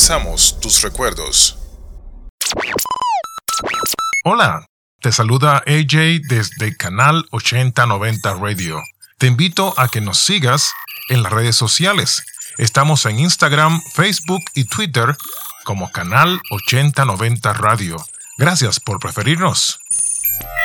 Amenizamos tus recuerdos. Hola, te saluda AJ desde Canal 8090 Radio. Te invito a que nos sigas en las redes sociales. Estamos en Instagram, Facebook y Twitter como Canal 8090 Radio. Gracias por preferirnos.